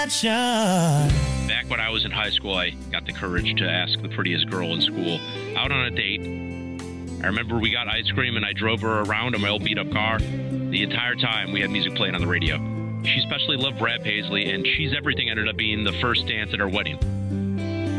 Back when I was in high school, I got the courage to ask the prettiest girl in school out on a date. I remember we got ice cream and I drove her around in my old beat-up car. The entire time we had music playing on the radio. She especially loved Brad Paisley, and She's Everything ended up being the first dance at our wedding.